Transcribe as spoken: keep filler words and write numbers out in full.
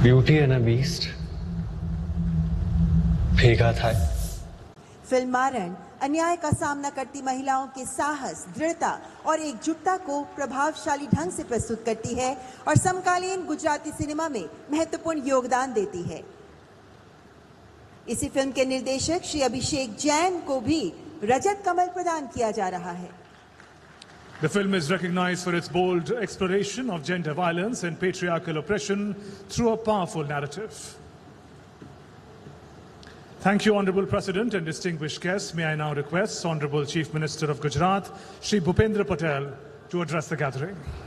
Beauty and a beast भेगा था। Film मारण अन्याय का सामना करती महिलाओं के साहस, दृढ़ता और एकजुटता को प्रभावशाली ढंग से प्रस्तुत करती है और समकालीन गुजराती सिनेमा में महत्वपूर्ण योगदान देती है। इसी फिल्म के निर्देशक श्री अभिषेक जैन को भी रजत कमल प्रदान किया जा रहा है। The film is recognized for its bold exploration of gender violence and patriarchal oppression through a powerful narrative. Thank you, Honorable President and distinguished guests. May I now request Honorable Chief Minister of Gujarat, Shri Bhupendra Patel, to address the gathering.